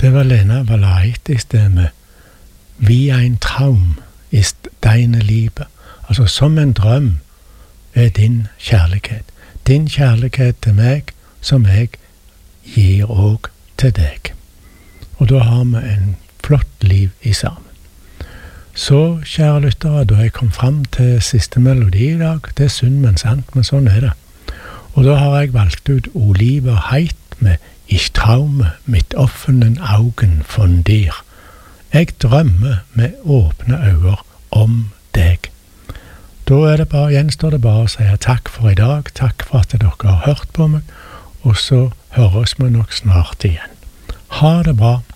Det var Lena Valaitis det med «Wie ein Traum ist deine Liebe». Altså, som en drøm er din kjærlighet. Din kjærlighet til meg, som jeg gir også til deg. Og da har vi en flott liv i sammen. Så, kjære lyttere, da jeg kom frem til siste melodi i dag, det er synd, men sant, men sånn er det. Og da har jeg valgt ut Oliver Heit med «Ich traume mit offenen Augen von dir». Jeg drømmer med åpne øyne om deg. Da gjenstår det bare å si takk for i dag, takk for at dere har hørt på meg, og så høres vi nok snart igjen. Ha det bra.